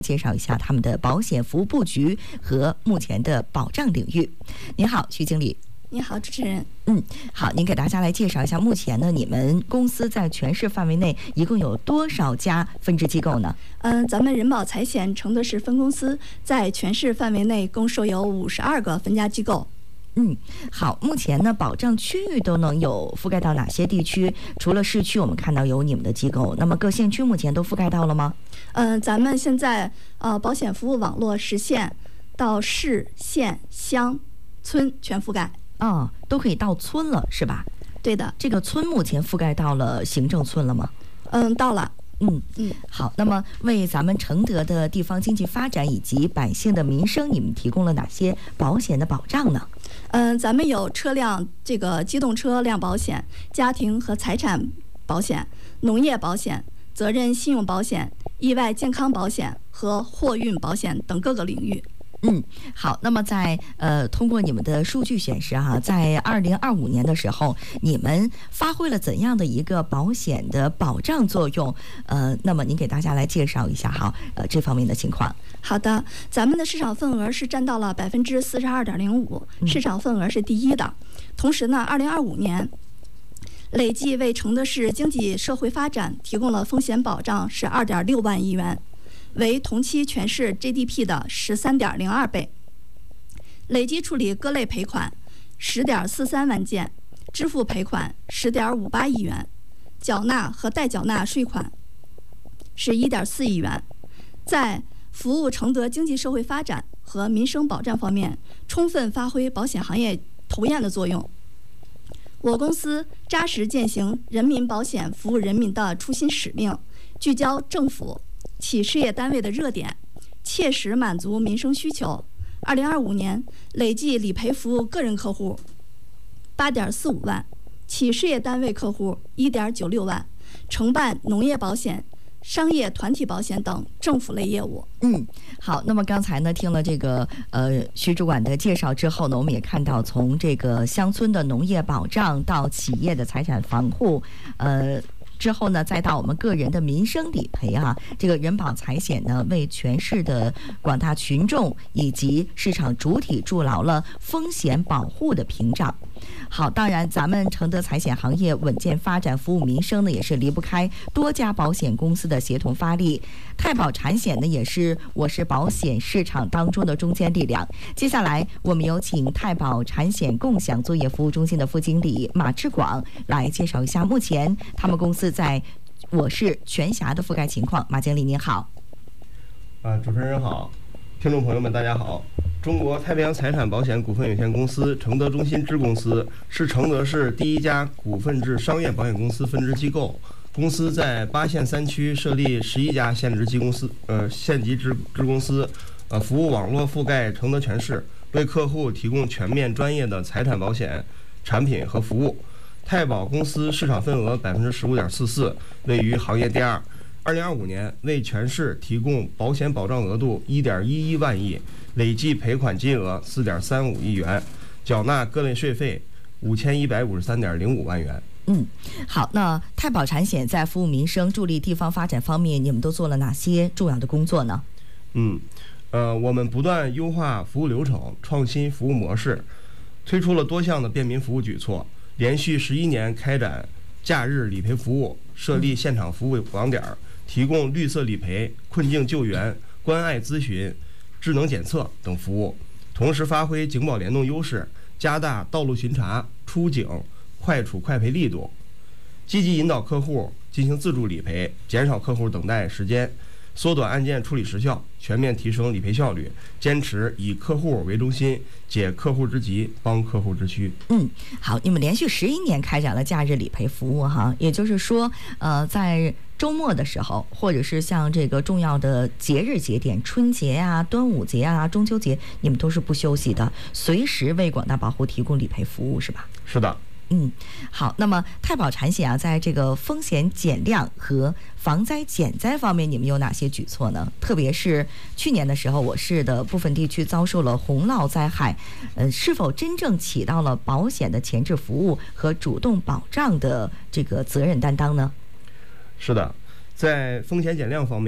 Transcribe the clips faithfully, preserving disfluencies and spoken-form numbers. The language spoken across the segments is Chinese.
介绍一下他们的保险服务布局和目前的保障领域。您好，徐经理。 你好，主持人。 嗯，好，您给大家来介绍一下，目前呢，你们公司在全市范围内一共有多少家分支机构呢？ 嗯、呃，咱们人保财险承德市分公司在全市范围内共设有五十二个分家机构。 嗯，好，目前呢，保障区域都能有覆盖到哪些地区？除了市区，我们看到有你们的机构，那么各县区目前都覆盖到了吗？ 嗯、呃，咱们现在呃保险服务网络实现到市、县、乡、村全覆盖。 哦，都可以到村了，是吧？ 对的。 这个村目前覆盖到了行政村了吗？ 嗯，到了。 嗯嗯，好。那么为咱们承德的地方经济发展以及百姓的民生，你们提供了哪些保险的保障呢？ 嗯，咱们有车辆这个机动车辆保险、家庭和财产保险、农业保险、责任信用保险、意外健康保险和货运保险等各个领域。 嗯，好。那么在呃，通过你们的数据显示哈、啊，在二零二五年的时候，你们发挥了怎样的一个保险的保障作用？呃，那么您给大家来介绍一下哈，呃，这方面的情况。 好的，咱们的市场份额是占到了百分之四十二点零五，市场份额是第一的。同时呢，二零二五年累计为承德市经济社会发展提供了风险保障是二点六万亿元。为同期全市 G D P 的十三点零二倍，累计处理各类赔款十点四三万件，支付赔款十点五八亿元，缴纳和待缴纳税款是一点四亿元。在服务承德经济社会发展和民生保障方面，充分发挥保险行业头雁的作用。我公司扎实践行人民保险服务人民的初心使命，聚焦政府企事业单位的热点，切实满足民生需求。二零二五年累计理赔服务个人客户八点四五万，企事业单位客户一点九六万，承办农业保险、商业团体保险等政府类业务。 嗯，好。那么刚才呢，听了这个呃徐主管的介绍之后呢，我们也看到从这个乡村的农业保障到企业的财产防护，呃。之后呢，再到我们个人的民生理赔啊，这个人保财险呢，为全市的广大群众以及市场主体筑牢了风险保护的屏障。好，当然咱们承德财险行业稳健发展、服务民生呢，也是离不开多家保险公司的协同发力。太保产险呢，也是我市保险市场当中的中坚力量。接下来，我们有请太保产险共享作业服务中心的副经理马志广来介绍一下目前他们公司在我市全辖的覆盖情况。马经理您好。 啊，主持人好，听众朋友们大家好。中国太平洋财产保险股份有限公司承德中心支公司是承德市第一家股份制商业保险公司分支机构。公司在八县三区设立十一家县级支公司，呃，县级支支公司，呃，服务网络覆盖承德全市，为客户提供全面专业的财产保险产品和服务。太保公司市场份额百分之十五点四四，位于行业第二。二零二五年为全市提供保险保障额度一点一一万亿，累计赔款金额四点三五亿元，缴纳各类税费五千一百五十三点零五万元。 嗯，好，那太保产险在服务民生、助力地方发展方面，你们都做了哪些重要的工作呢？ 嗯，呃，我们不断优化服务流程，创新服务模式，推出了多项的便民服务举措，连续十一年开展假日理赔服务，设立现场服务网点，提供绿色理赔、困境救援、关爱咨询、智能检测等服务，同时发挥警保联动优势，加大道路巡查、出警、快处快赔力度，积极引导客户进行自助理赔，减少客户等待时间，缩短案件处理时效，全面提升理赔效率，坚持以客户为中心，解客户之急，帮客户之需。 嗯，好，你们连续十一年开展了假日理赔服务哈，也就是说，呃，在周末的时候，或者是像这个重要的节日节点，春节啊、端午节啊、中秋节，你们都是不休息的，随时为广大保户提供理赔服务，是吧？ 是的。 嗯，好，那么太保产险啊，在这个风险减量和防灾减灾方面，你们有哪些举措呢？特别是去年的时候，我市的部分地区遭受了洪涝灾害，呃，是否真正起到了保险的前置服务和主动保障的这个责任担当呢？ 是的，在风险减量方面，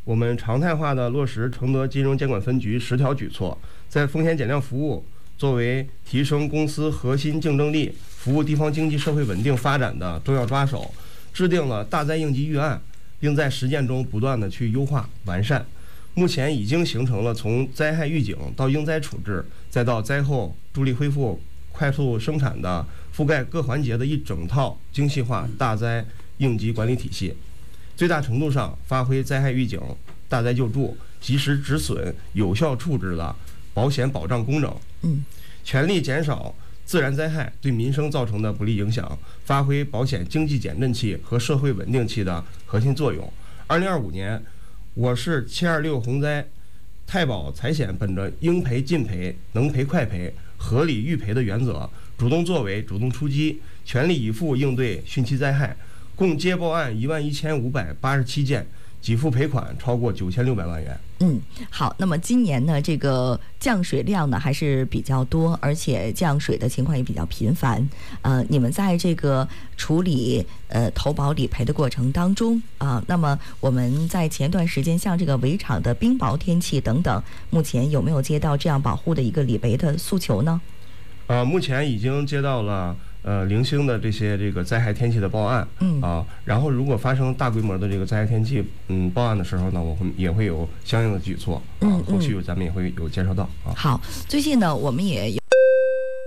我们常态化的落实承德金融监管分局十条举措，在风险减量服务作为提升公司核心竞争力、服务地方经济社会稳定发展的重要抓手，制定了大灾应急预案，并在实践中不断的去优化完善。目前已经形成了从灾害预警到应灾处置，再到灾后助力恢复、快速生产的覆盖各环节的一整套精细化大灾应急管理体系，最大程度上发挥灾害预警、大灾救助、及时止损、有效处置的保险保障功能。 嗯， 全力减少自然灾害对民生造成的不利影响，发挥保险经济减震器和社会稳定器的核心作用。二零二五年，我市七二六洪灾太保财险本着应赔尽赔、能赔快赔、合理预赔的原则，主动作为、主动出击，全力以赴应对汛期灾害，共接报案一万一千五百八十七件，给付赔款超过九千六百万元。 嗯，好，那么今年呢，这个降水量呢还是比较多，而且降水的情况也比较频繁。呃，你们在这个处理呃投保理赔的过程当中啊、呃，那么我们在前段时间像这个围场的冰雹天气等等，目前有没有接到这样保护的一个理赔的诉求呢？ 呃，目前已经接到了呃零星的这些这个灾害天气的报案， 嗯啊，然后如果发生大规模的这个灾害天气嗯报案的时候呢，我们也会有相应的举措，啊， 嗯嗯后续咱们也会有介绍到啊。 好，最近呢，我们也有。